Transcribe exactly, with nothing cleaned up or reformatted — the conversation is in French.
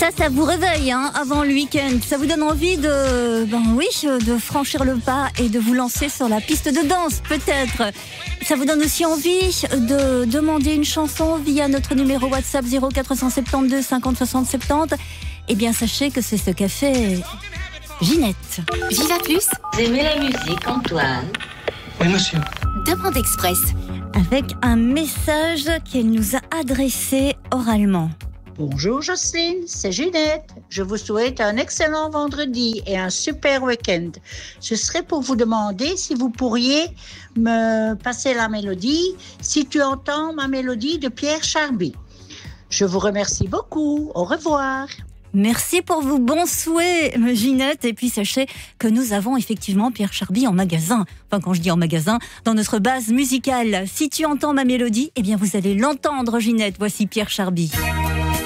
Ça, ça vous réveille hein, avant le week-end. Ça vous donne envie de, ben oui, de franchir le pas et de vous lancer sur la piste de danse, peut-être. Ça vous donne aussi envie de demander une chanson via notre numéro WhatsApp zéro quatre cent soixante-douze cinquante soixante soixante-dix. Eh bien, sachez que c'est ce qu'a fait Ginette. Viva Plus. Vous aimez la musique, Antoine? Oui, monsieur. Demande Express. Avec un message qu'elle nous a adressé oralement. Bonjour Jocelyne, c'est Ginette. Je vous souhaite un excellent vendredi et un super week-end. Ce serait pour vous demander si vous pourriez me passer la mélodie, si tu entends ma mélodie de Pierre Charby. Je vous remercie beaucoup. Au revoir. Merci pour vos bons souhaits, Ginette. Et puis sachez que nous avons effectivement Pierre Charby en magasin. Enfin, quand je dis en magasin, dans notre base musicale. Si tu entends ma mélodie, eh bien vous allez l'entendre, Ginette. Voici Pierre Charby.